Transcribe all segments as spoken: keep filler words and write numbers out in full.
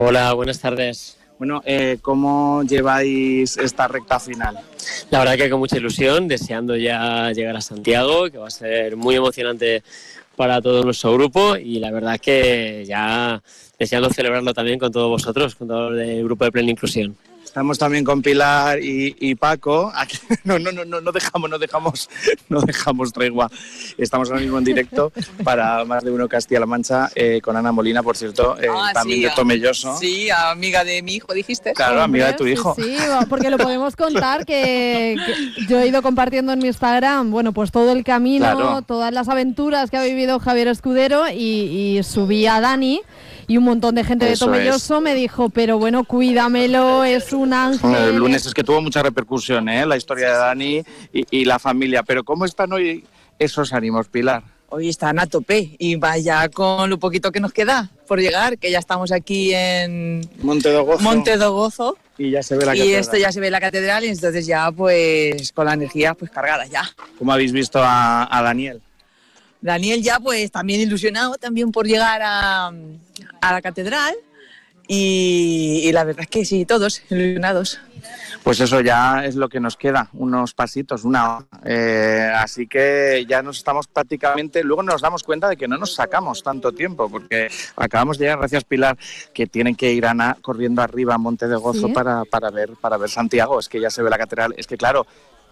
Hola, buenas tardes. Bueno, eh, ¿cómo lleváis esta recta final? La verdad que con mucha ilusión, deseando ya llegar a Santiago, que va a ser muy emocionante para todo nuestro grupo, y la verdad que ya deseando celebrarlo también con todos vosotros, con todo el grupo de Plena Inclusión. Estamos también con Pilar y, y Paco. Aquí, no, no, no, no dejamos, no dejamos, no dejamos tregua. Estamos ahora mismo en directo para Más de Uno Castilla-La Mancha eh, con Ana Molina, por cierto, eh, ah, también sí, de Tomelloso. Sí, amiga de mi hijo, dijiste. Claro, Hombre, amiga de tu hijo. Sí, sí, porque lo podemos contar que, que yo he ido compartiendo en mi Instagram, bueno, pues todo el camino, Claro. todas las aventuras que ha vivido Javier Escudero y, y subí a Dani. Y un montón de gente Eso de Tomelloso es. me dijo, pero bueno, cuídamelo, es un ángel. El lunes es que tuvo mucha repercusión, ¿eh? La historia de Dani y, y la familia. Pero ¿cómo están hoy esos ánimos, Pilar? Hoy están a tope y vaya con lo poquito que nos queda por llegar, que ya estamos aquí en Monte de Gozo. Monte de Gozo Y ya se ve la y catedral. esto ya se ve la catedral y entonces ya pues con la energía pues cargada ya. ¿Cómo habéis visto a, a Daniel? Daniel ya pues también ilusionado también por llegar a, a la catedral y, y la verdad es que sí, todos ilusionados. Pues eso ya es lo que nos queda, unos pasitos, una hora. Eh, así que ya nos estamos prácticamente, luego nos damos cuenta de que no nos sacamos tanto tiempo, porque acabamos de llegar, gracias Pilar, que tienen que ir Ana corriendo arriba a Monte de Gozo ¿Sí? para, para, ver, para ver Santiago. Es que ya se ve la catedral, es que claro,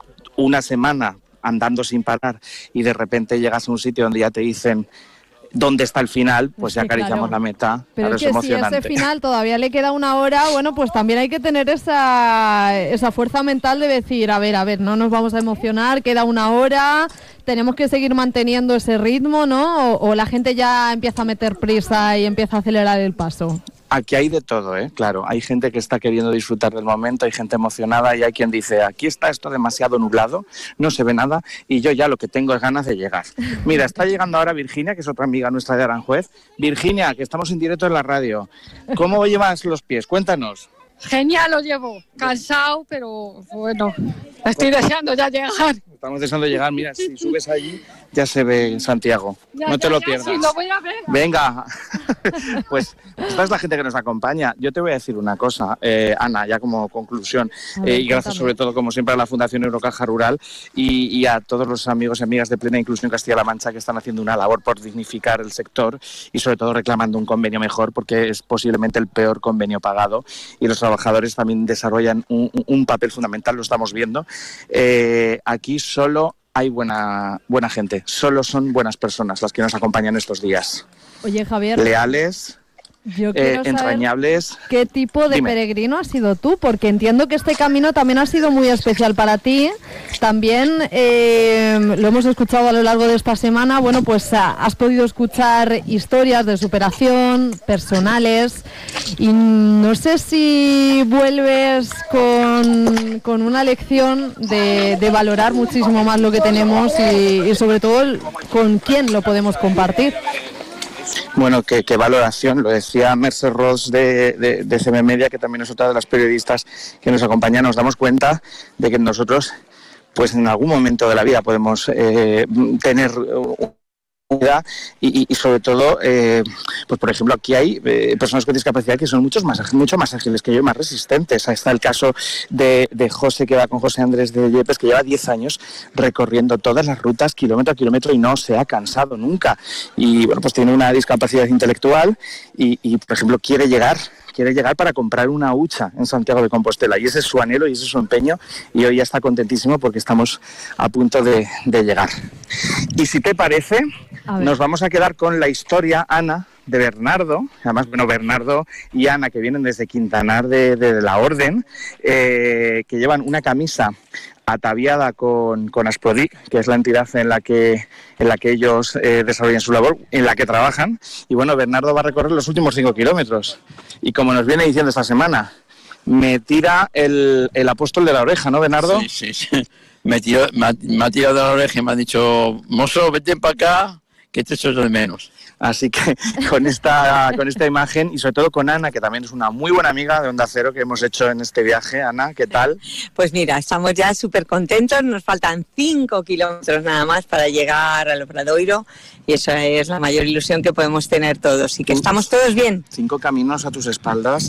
una semana andando sin parar y de repente llegas a un sitio donde ya te dicen dónde está el final, pues ya Sí, acariciamos claro. la meta. Pero Claro, es es que si emocionante. ese final todavía le queda una hora, bueno, pues también hay que tener esa, esa fuerza mental de decir, a ver, a ver, no nos vamos a emocionar, queda una hora, tenemos que seguir manteniendo ese ritmo, ¿no? O, o la gente ya empieza a meter prisa y empieza a acelerar el paso. Aquí hay de todo, ¿eh? Claro, hay gente que está queriendo disfrutar del momento, hay gente emocionada y hay quien dice, aquí está esto demasiado nublado, no se ve nada y yo ya lo que tengo es ganas de llegar. Mira, está llegando ahora Virginia, que es otra amiga nuestra de Aranjuez. Virginia, que estamos en directo en la radio. ¿Cómo llevas los pies? Cuéntanos. Genial lo llevo, cansado, pero bueno, estoy deseando ya llegar. Estamos deseando llegar, mira, si subes allí ya se ve Santiago, Ya, no te ya, lo ya, pierdas. sí, lo voy a ver. Venga, pues esta es la gente que nos acompaña. Yo te voy a decir una cosa, eh, Ana, ya como conclusión, A ver, eh, y gracias cuéntame. sobre todo, como siempre, a la Fundación Eurocaja Rural y, y a todos los amigos y amigas de Plena Inclusión Castilla-La Mancha que están haciendo una labor por dignificar el sector y sobre todo reclamando un convenio mejor porque es posiblemente el peor convenio pagado y los trabajadores también desarrollan un, un papel fundamental, lo estamos viendo. Eh, aquí solo hay buena, buena gente, solo son buenas personas las que nos acompañan estos días. Oye, Javier, Leales, yo eh, quiero saber entrañables. qué tipo de Dime. peregrino has sido tú, porque entiendo que este camino también ha sido muy especial para ti. También eh, lo hemos escuchado a lo largo de esta semana. Bueno, pues ah, has podido escuchar historias de superación, personales, y no sé si vuelves con, con una lección de, de valorar muchísimo más lo que tenemos y, y sobre todo el- con quién lo podemos compartir. Bueno, qué, qué valoración, lo decía Merce Ross de, de, de C M Media, que también es otra de las periodistas que nos acompaña. Nos damos cuenta de que nosotros, pues en algún momento de la vida podemos eh, tener unidad y, y, y sobre todo, eh, pues por ejemplo, aquí hay eh, personas con discapacidad que son muchos más, mucho más ágiles que yo, más resistentes. Ahí está el caso de, de José, que va con José Andrés de Yepes, que lleva diez años recorriendo todas las rutas, kilómetro a kilómetro, y no se ha cansado nunca. Y bueno, pues tiene una discapacidad intelectual y, y por ejemplo, quiere llegar quiere llegar para comprar una hucha en Santiago de Compostela y ese es su anhelo y ese es su empeño y hoy ya está contentísimo porque estamos a punto de, de llegar. Y si te parece, A ver. nos vamos a quedar con la historia, Ana, de Bernardo, además, bueno, Bernardo y Ana, que vienen desde Quintanar de, de, de la Orden, eh, que llevan una camisa ataviada con, con Asprodic, que es la entidad en la que, en la que ellos eh, desarrollan su labor, en la que trabajan. Y bueno, Bernardo va a recorrer los últimos cinco kilómetros. Y como nos viene diciendo esta semana, me tira el, el apóstol de la oreja, ¿no, Bernardo? Sí, sí, sí. Me, tiró, me, ha, me ha tirado de la oreja y me ha dicho, mozo, vete para acá, que te echo de menos. Así que con esta, con esta imagen y sobre todo con Ana, que también es una muy buena amiga de Onda Cero que hemos hecho en este viaje. Ana, ¿qué tal? Pues mira, estamos ya súper contentos, nos faltan cinco kilómetros nada más para llegar al Obradoiro y eso es la mayor ilusión que podemos tener todos y que estamos todos bien. Cinco caminos a tus espaldas.